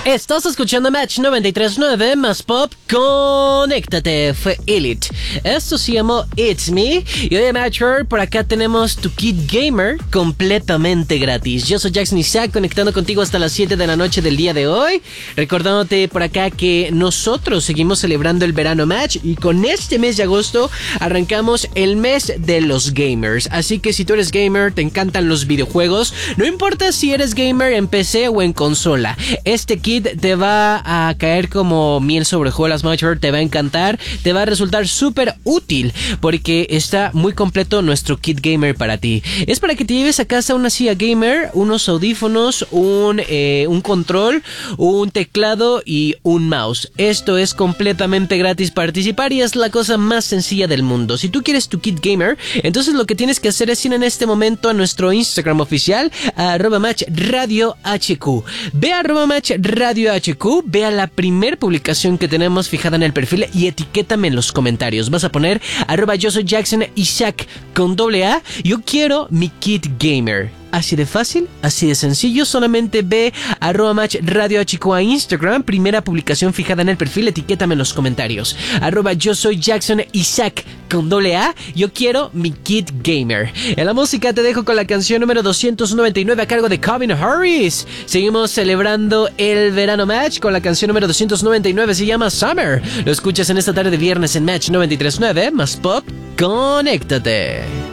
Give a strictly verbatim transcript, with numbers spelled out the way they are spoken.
Estás escuchando Match noventa y tres punto nueve más Pop. Conéctate, fue Elite. Esto se llamó It's Me. Y hoy en Matcher, por acá tenemos tu kit gamer completamente gratis. Yo soy Jackson Isaac, conectando contigo hasta las siete de la noche del día de hoy. Recordándote por acá que nosotros seguimos celebrando el verano Match. Y con este mes de agosto arrancamos el mes de los gamers. Así que si tú eres gamer, te encantan los videojuegos, no importa si eres gamer en P C o en consola, este kit te va a caer como miel sobre hojuelas, Matcher. Te va a encantar, te va a resultar súper útil porque está muy completo nuestro kit gamer para ti. Es para que te lleves a casa una silla gamer, unos audífonos, un, eh, un control, un teclado y un mouse. Esto es completamente gratis participar y es la cosa más sencilla del mundo. Si tú quieres tu kit gamer, entonces lo que tienes que hacer es ir en este momento a nuestro Instagram oficial, a arroba match radio hq. Ve a arroba match radio hq, ve a la primer publicación que tenemos fijada en el perfil y etiquétame en los comentarios. Vas a poner arroba yo soy Jackson Isaac con doble A. Yo quiero mi kit gamer. Así de fácil, así de sencillo. Solamente ve arroba match radio hq a Instagram, primera publicación fijada en el perfil, etiquétame en los comentarios. Arroba yo soy Jackson Isaac con doble A. Yo quiero mi kit gamer. En la música te dejo con la canción número doscientos noventa y nueve a cargo de Calvin Harris. Seguimos celebrando el verano Match con la canción número doscientos noventa y nueve, se llama Summer. Lo escuchas en esta tarde de viernes en Match noventa y tres punto nueve más Pop. Conéctate.